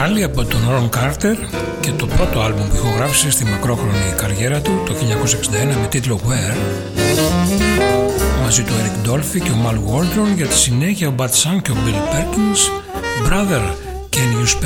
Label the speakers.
Speaker 1: πάλι από τον Ron Carter και το πρώτο άλμπουμ που ηχογράφησε στη μακρόχρονη καριέρα του το 1961 με τίτλο Where, μαζί του Eric Dolphy και ο Mal Waldron. Για τη συνέχεια ο Bud Shank και ο Bill Perkins, Brother Can You Spell